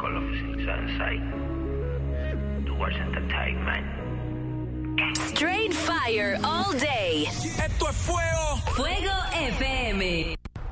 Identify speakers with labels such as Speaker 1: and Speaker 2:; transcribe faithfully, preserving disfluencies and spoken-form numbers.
Speaker 1: Call of Sunshine. Towards Entertainment.
Speaker 2: Straight fire all day.
Speaker 3: Esto es fuego.
Speaker 2: Fuego F M.